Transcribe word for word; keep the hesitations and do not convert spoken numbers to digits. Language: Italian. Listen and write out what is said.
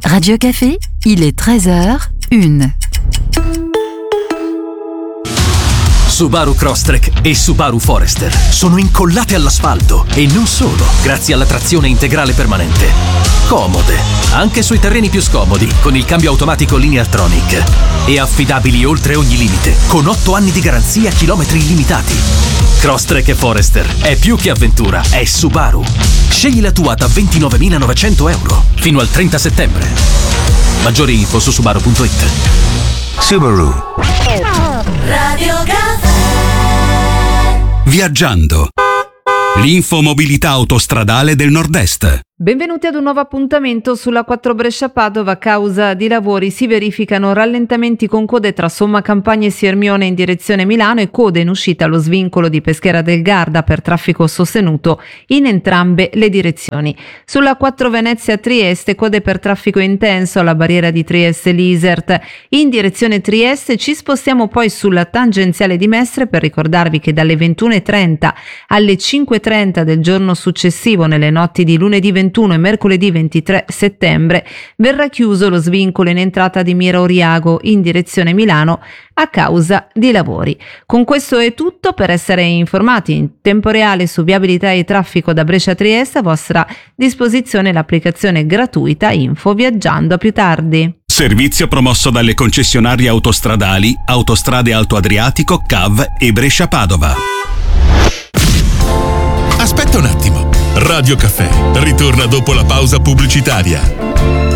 Radio Café, il est treize heures une. Subaru Crosstrek e Subaru Forester sono incollate all'asfalto e non solo, grazie alla trazione integrale permanente. Comode, anche sui terreni più scomodi, con il cambio automatico Lineartronic. E affidabili oltre ogni limite, con otto anni di garanzia, chilometri illimitati. Crosstrek e Forester è più che avventura, è Subaru. Scegli la tua da ventinovemilanovecento euro fino al trenta settembre. Maggiori info su subaru punto it. Subaru. Radio Café. Viaggiando. L'infomobilità autostradale del Nord-Est. Benvenuti ad un nuovo appuntamento sulla quattro Brescia-Padova. A causa di lavori si verificano rallentamenti con code tra Somma Campagna e Siermione in direzione Milano e code in uscita allo svincolo di Peschiera del Garda per traffico sostenuto in entrambe le direzioni. Sulla quattro Venezia-Trieste code per traffico intenso alla barriera di Trieste-Lisert. In direzione Trieste ci spostiamo poi sulla tangenziale di Mestre per ricordarvi che dalle ventuno e trenta alle cinque e trenta del giorno successivo, nelle notti di lunedì ventuno e mercoledì ventitré settembre, verrà chiuso lo svincolo in entrata di Mira Oriago in direzione Milano a causa di lavori. Con questo è tutto. Per essere informati in tempo reale su viabilità e traffico da Brescia a Trieste, a vostra disposizione l'applicazione gratuita Info Viaggiando. A più tardi. Servizio promosso dalle concessionarie autostradali Autostrade Alto Adriatico, C A V e Brescia-Padova. Aspetta un attimo. Radio Café ritorna dopo la pausa pubblicitaria.